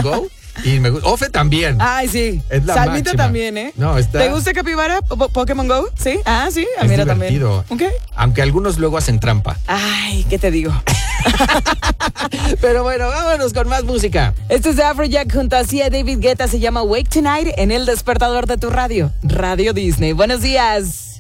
Go. Y me gusta. Ofe también. Ay, sí. Es la Salmita máxima. también, ¿eh? No, está. ¿Te gusta Capibara? ¿Pokémon Go? ¿Sí? Ah, sí. Es Mira divertido. también. Ok. Aunque algunos luego hacen trampa. Ay, ¿qué te digo? Pero bueno, vámonos con más música. Este es de Afrojack junto a Sia David Guetta. Se llama Wake Tonight en el despertador de tu radio. Radio Disney. Buenos días.